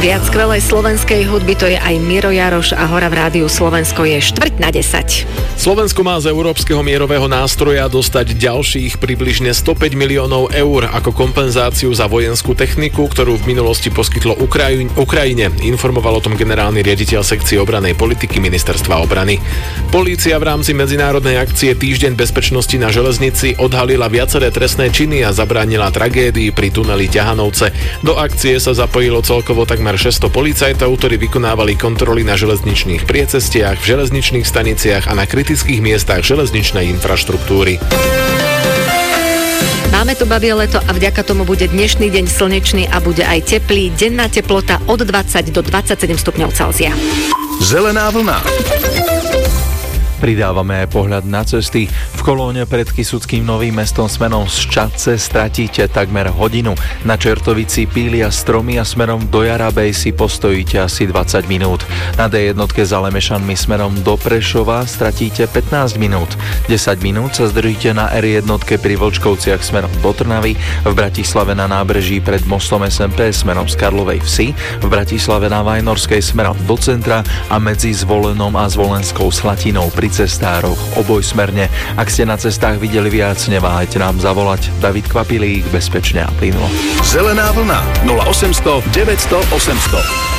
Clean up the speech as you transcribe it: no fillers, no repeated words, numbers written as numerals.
Viac skvelej slovenskej hudby, to je aj Miro Jaroš a hora v rádiu Slovensko je 9:45. Slovensko má z Európskeho mierového nástroja dostať ďalších približne 105 miliónov eur ako kompenzáciu za vojenskú techniku, ktorú v minulosti poskytlo Ukrajine. Informoval o tom generálny riaditeľ sekcie obranej politiky Ministerstva obrany. Polícia v rámci medzinárodnej akcie Týždeň bezpečnosti na železnici odhalila viaceré trestné činy a zabránila tragédii pri tuneli Ťahanovce. Do akcie sa zapojilo celkovo takmer 600 policajtov, ktorí vykonávali kontroly na železničných priecestiach, v železničných staniciach a na kritických miestach železničnej infraštruktúry. Máme tu babie leto a vďaka tomu bude dnešný deň slnečný a bude aj teplý. Denná teplota od 20 do 27 stupňov Celzia. Zelená vlna. Pridávame aj pohľad na cesty. V kolóne pred Kysuckým Novým Mestom smerom z Čadce stratíte takmer hodinu. Na Čertovici pília stromy a smerom do Jarabej si postojíte asi 20 minút. Na D1 za Lemešanmi smerom do Prešova stratíte 15 minút. 10 minút sa zdržíte na R1 pri Vlčkovciach smerom do Trnavy, v Bratislave na nábreží pred mostom SMP smerom z Karlovej Vsi, v Bratislave na Vajnorskej smerom do centra a medzi Zvolenom a Zvolenskou Slatinou pri cestároch obojsmerne. Ak ste na cestách videli viac, neváhajte nám zavolať. David Kvapilík, bezpečne a plynulo. Zelená vlna 0800 900 800.